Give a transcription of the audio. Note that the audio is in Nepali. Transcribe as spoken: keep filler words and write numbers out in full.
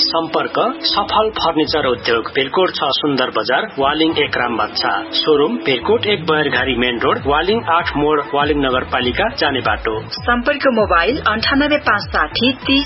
सम्पर्क सफल फर्निचर उद्योग, पेरकोट छ सुन्दर बजार, वालिङ एक राम बाच्छा। शोरूम पेरकोट एक बयरघारी मेन रोड, वालिङ आठ मोड, वालिङ नगरपालिका जाने बाटो। सम्पर्क मोबाइल अन्ठानब्बे पाँच साठी तीस